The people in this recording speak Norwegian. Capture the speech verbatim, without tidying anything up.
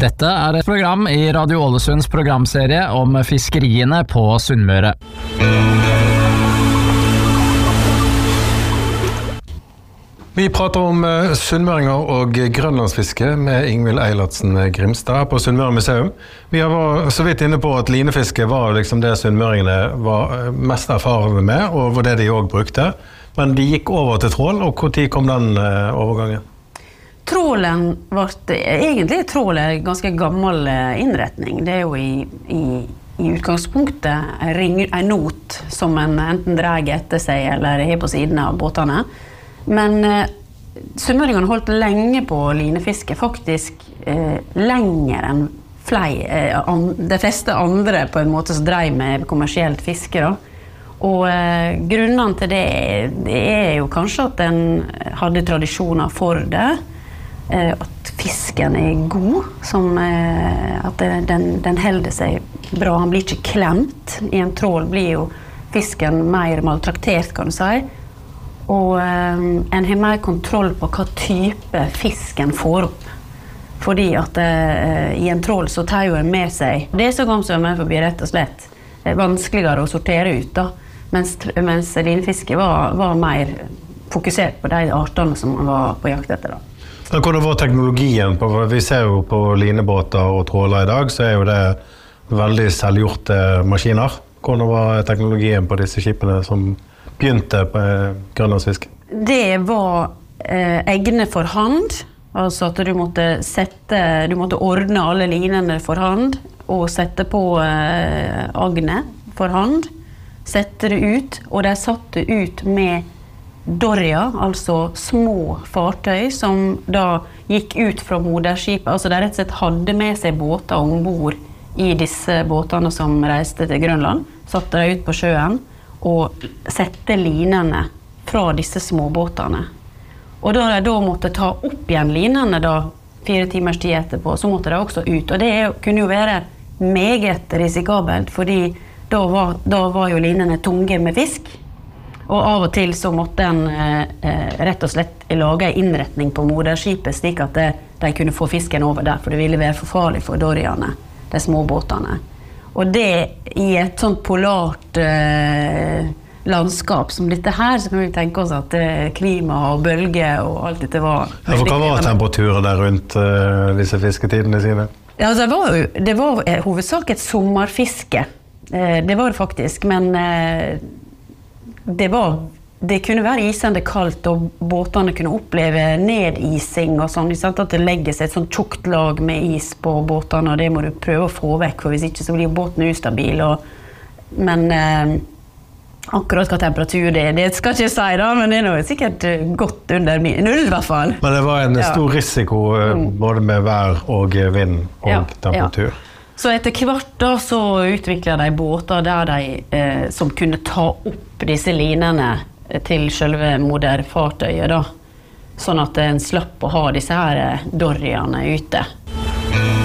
Dette er et program i Radio Ålesunds programserie om fiskeriene på Sunnmøre. Vi prater om sunnmøringer og grønlandsfiske med Ingvild Eilertsen Grimstad på Sunnmøre Museum. Vi var så vidt inne på at linefiske var liksom det sunnmøringene var mest erfarne med, og var det de også brukte. Men de gikk over til trål, og hvor tid kom den overgangen? Trålen var egentlig trål er en ganske gammel innretning. Det er jo i, i, i utgangspunktet en, ring, en not som en enten drar etter seg eller er på siden av båtene. Men eh, sunnmøringene holdt lenge på linefiske, faktisk eh, lenger enn flere, eh, an, de fleste andre på en måte som drev med kommersielt fiske. Da. Og eh, grunnen til det, det er jo kanskje at den hadde tradisjoner for det, eh, at fisken er god, som, eh, at den, den holder seg bra, han blir ikke klemt. I en trål blir jo fisken mer maltraktert, kan du si. Og um, en har mer kontroll på hva type fisken får opp. Fordi at uh, i en trål så tar jo en med seg det som kommer som er forbi rett og slett. Det er vanskeligere å sortere ut da. Mens, mens linefiske var, var mer fokusert på de artene som man var på jakt etter da. Hvordan var teknologien? På, vi ser jo på linebåter og tråler i dag, så er jo det veldig selvgjorte maskiner. Hvordan var teknologien på disse skipene som begynte på grønlandsfiske? Det var eh, egne for hand, altså at du måtte sette, du måtte ordne alle linene for hand, og sette på eh, agne for hand, sette det ut, og de satte ut med dorja, altså små fartøy, som da gikk ut fra moderskipet, altså de rett og slett hadde med seg båter ombord i disse båtene som reiste til Grønland, satte de ut på sjøen, og sette linene fra disse småbåtene. Og da de da måtte ta opp igjen linene da, fire timers tid etterpå, så måtte de også ut. Og det kunne jo være meget risikabelt, fordi da var, da var jo linene tunge med fisk. Og av og til så måtte en eh, rett og slett lage en innretning på moderskipet, slik at de, de kunne få fisken over der, for det ville være for farlig for dorjene, de småbåtene. Og det i et sånt polart eh, landskap som dette her, så kan vi tenke oss at eh, klima og bølge og alt dette var... Ja, for hva var temperaturen der rundt eh, disse fisketidene sine? Ja, altså, det var jo det var, eh, hovedsak et sommerfiske. Eh, det var det faktisk, men eh, det var... Det kunne være isende kaldt, og båtene kunne oppleve nedising og sånn. At det legger seg et sånt tjukt lag med is på båtene, og det må du prøve å få vekk, for hvis ikke så blir båten ustabil. Og, men eh, akkurat hva temperatur det er, det skal jeg ikke si da, men det er noe sikkert godt under null i hvert fall. Men det var en stor ja. risiko både med vær og vind og ja, temperatur. Ja. Så etter hvert da så utviklet de båter der de, eh, som kunne ta opp disse linene til selve moderfartøyet da, sånn at en slapp å ha disse her dorjene ute.